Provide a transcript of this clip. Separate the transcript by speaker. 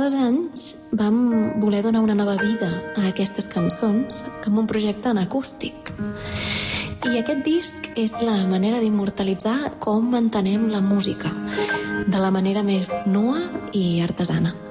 Speaker 1: 2 anys vam voler donar una nova vida a aquestes cançons amb un projecte en acústic. I aquest disc és la manera d'immortalitzar com entenem la música, de la manera més nua i artesana.